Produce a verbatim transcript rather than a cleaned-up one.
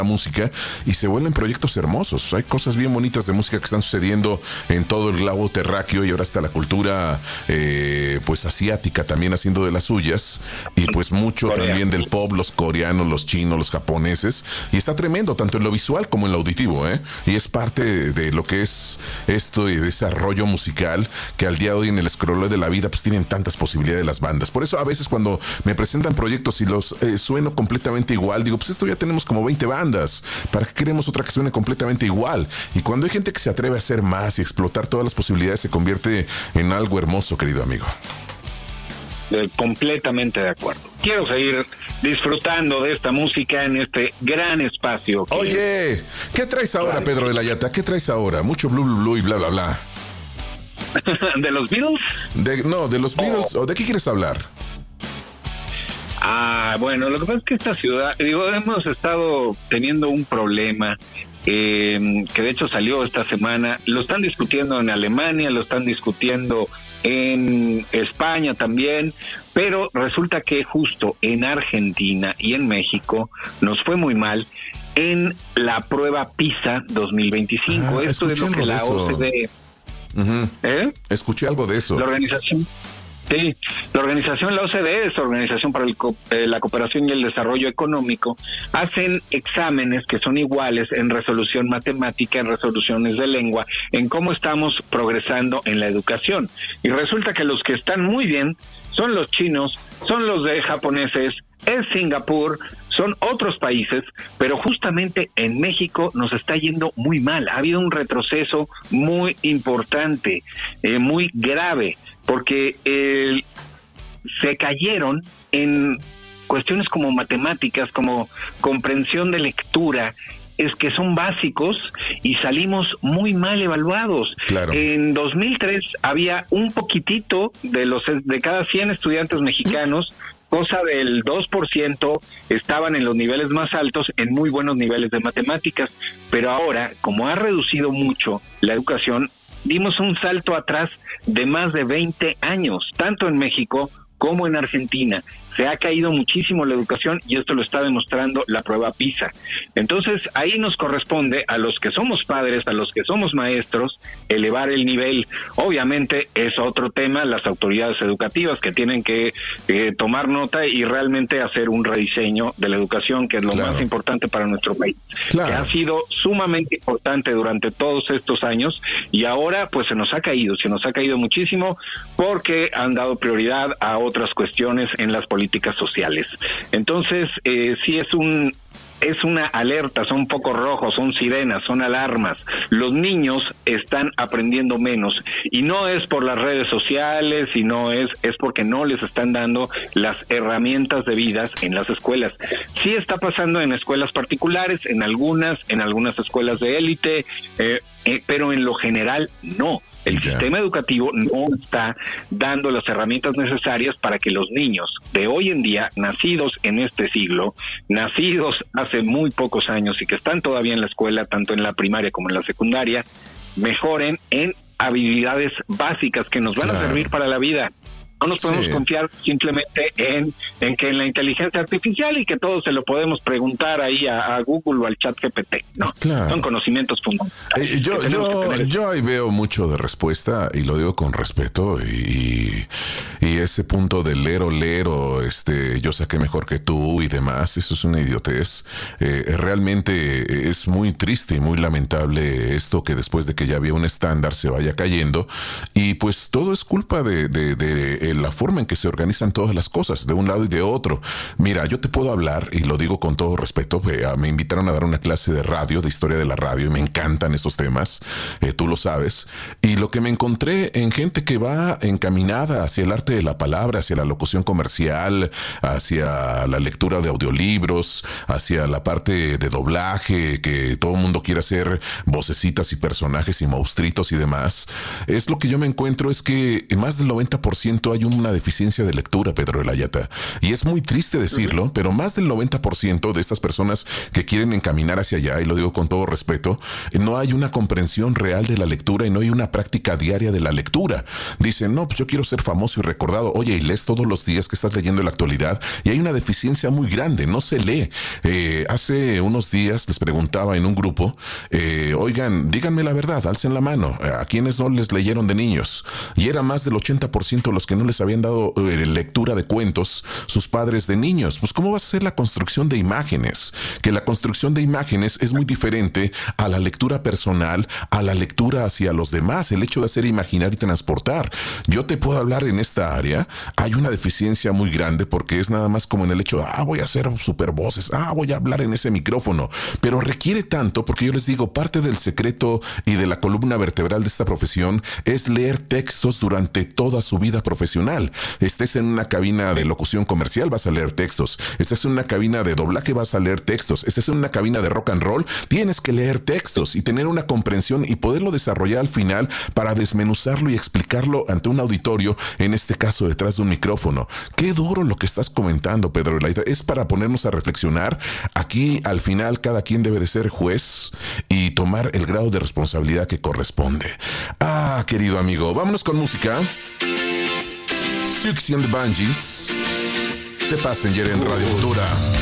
música y se vuelven proyectos hermosos. Hay cosas bien bonitas de música que están sucediendo en todo el globo terráqueo y ahora está la cultura eh, pues asiática también haciendo de las suyas y pues mucho Corea. También del pop, los coreanos, los chinos, los japoneses y está tremendo tanto en lo visual como en lo auditivo, ¿eh? Y es parte de, de lo que es esto y desarrollo musical que al día de hoy en el scroll de la vida pues tienen tantas posibilidades de las bandas. Por eso a veces cuando me presentan proyectos y los eh, sueno completamente igual, digo pues esto ya tenemos como veinte bandas. ¿Para qué queremos otra que suene completamente igual? Y cuando hay gente que se atreve a hacer más y explotar todas las posibilidades, se convierte en algo hermoso, querido amigo. Eh, completamente de acuerdo. Quiero seguir disfrutando de esta música en este gran espacio. Que... Oye, ¿qué traes ahora, Pedro de la Yata? ¿Qué traes ahora? Mucho blu, blu, blu y bla, bla, bla. ¿De los Beatles? De, no, de los Beatles. ¿O de qué quieres hablar? Ah, bueno, lo que pasa es que esta ciudad, digo, hemos estado teniendo un problema eh, que de hecho salió esta semana. Lo están discutiendo en Alemania, lo están discutiendo en España también, pero resulta que justo en Argentina y en México nos fue muy mal en la prueba PISA dos mil veinticinco. Ah, Esto es lo que la O C D E... Uh-huh. ¿Eh? Escuché algo de eso. La organización... Sí, la organización, la O C D E, es la Organización para el Co- eh, la Cooperación y el Desarrollo Económico, hacen exámenes que son iguales en resolución matemática, en resoluciones de lengua, en cómo estamos progresando en la educación. Y resulta que los que están muy bien son los chinos, son los de japoneses, es Singapur, son otros países, pero justamente en México nos está yendo muy mal. Ha habido un retroceso muy importante, eh, muy grave, porque eh, se cayeron en cuestiones como matemáticas, como comprensión de lectura, es que son básicos y salimos muy mal evaluados. Claro. En dos mil tres había un poquitito de los de cada cien estudiantes mexicanos, cosa del dos por ciento estaban en los niveles más altos, en muy buenos niveles de matemáticas, pero ahora, como ha reducido mucho la educación, dimos un salto atrás de más de veinte años, tanto en México como en Argentina. Se ha caído muchísimo la educación y esto lo está demostrando la prueba PISA. Entonces, ahí nos corresponde a los que somos padres, a los que somos maestros, elevar el nivel. Obviamente es otro tema, las autoridades educativas que tienen que eh, tomar nota y realmente hacer un rediseño de la educación, que es lo claro. más importante para nuestro país, claro. que ha sido sumamente importante durante todos estos años y ahora pues se nos ha caído, se nos ha caído muchísimo porque han dado prioridad a otras cuestiones en las políticas políticas sociales. Entonces, eh, sí es un es una alerta, son focos rojos, son sirenas, son alarmas. Los niños están aprendiendo menos y no es por las redes sociales, y no es es porque no les están dando las herramientas debidas en las escuelas. Sí está pasando en escuelas particulares, en algunas, en algunas escuelas de élite, eh, eh, pero en lo general no. El yeah. sistema educativo no está dando las herramientas necesarias para que los niños de hoy en día, nacidos en este siglo, nacidos hace muy pocos años y que están todavía en la escuela, tanto en la primaria como en la secundaria, mejoren en habilidades básicas que nos van claro. a servir para la vida. No nos podemos sí. confiar simplemente en, en que en la inteligencia artificial y que todo se lo podemos preguntar ahí a, a Google o al chat G P T. No, claro. son conocimientos fundamentales. Eh, yo, yo, yo ahí veo mucho de respuesta y lo digo con respeto y, y ese punto de lero, lero, este, yo saqué mejor que tú y demás, eso es una idiotez. Eh, realmente es muy triste y muy lamentable esto que después de que ya había un estándar se vaya cayendo y pues todo es culpa de, de, de la forma en que se organizan todas las cosas, de un lado y de otro. Mira, yo te puedo hablar, y lo digo con todo respeto, eh, me invitaron a dar una clase de radio, de historia de la radio, y me encantan estos temas, eh, tú lo sabes, y lo que me encontré en gente que va encaminada hacia el arte de la palabra, hacia la locución comercial, hacia la lectura de audiolibros, hacia la parte de doblaje, que todo el mundo quiere hacer vocecitas y personajes y monstruitos y demás, es lo que yo me encuentro, es que más del noventa por ciento hay hay una deficiencia de lectura, Pedro Elayata. Y es muy triste decirlo, uh-huh. pero más del noventa por ciento de estas personas que quieren encaminar hacia allá, y lo digo con todo respeto, no hay una comprensión real de la lectura y no hay una práctica diaria de la lectura. Dicen, no, pues yo quiero ser famoso y recordado. Oye, y lees todos los días que estás leyendo en la actualidad y hay una deficiencia muy grande, no se lee. Eh, hace unos días les preguntaba en un grupo, eh, oigan, díganme la verdad, alcen la mano, ¿a quiénes no les leyeron de niños? Y era más del ochenta por ciento los que no les habían dado eh, lectura de cuentos sus padres de niños. Pues ¿cómo va a ser la construcción de imágenes? Que la construcción de imágenes es muy diferente a la lectura personal, a la lectura hacia los demás, el hecho de hacer imaginar y transportar. Yo te puedo hablar en esta área, hay una deficiencia muy grande porque es nada más como en el hecho de, ah, voy a hacer super voces, ah, voy a hablar en ese micrófono, pero requiere tanto, porque yo les digo, parte del secreto y de la columna vertebral de esta profesión es leer textos durante toda su vida profesional. Estés en una cabina de locución comercial, vas a leer textos. Estés en una cabina de doblaje, vas a leer textos. Estés en una cabina de rock and roll, tienes que leer textos y tener una comprensión y poderlo desarrollar al final para desmenuzarlo y explicarlo ante un auditorio, en este caso detrás de un micrófono. Qué duro lo que estás comentando, Pedro Elayata. Es para ponernos a reflexionar. Aquí, al final, cada quien debe de ser juez y tomar el grado de responsabilidad que corresponde. Ah, querido amigo, vámonos con música. Siouxsie and the Banshees, The Passenger en Radio Futura.